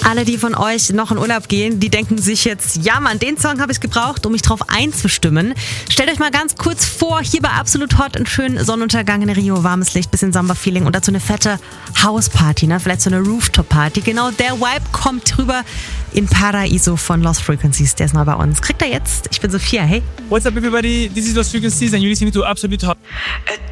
Alle, die von euch noch in Urlaub gehen, die denken sich jetzt, ja Mann, den Song habe ich gebraucht, um mich drauf einzustimmen. Stellt euch mal ganz kurz vor, hier bei Absolut Hot, ein schönen Sonnenuntergang in Rio, warmes Licht, bisschen Samba-Feeling und dazu eine fette Hausparty, ne? Vielleicht so eine Rooftop-Party. Genau der Vibe kommt rüber in Paraiso von Lost Frequencies, der ist neu bei uns. Kriegt er jetzt? Ich bin Sophia, hey. What's up everybody, this is Lost Frequencies and you're listening to Absolut Hot.